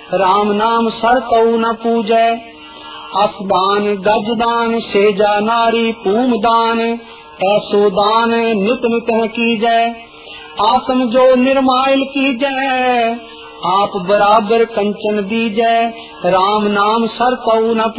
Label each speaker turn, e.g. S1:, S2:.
S1: राम नाम सर तऊ न पूजै। असदान गजदान सेजा नारी पूमदान, ऐसो दान नित नित कीजै। आत्म जो निर्माइल कीजै, आप बराबर कंचन दीजै। राम नाम सर तऊ न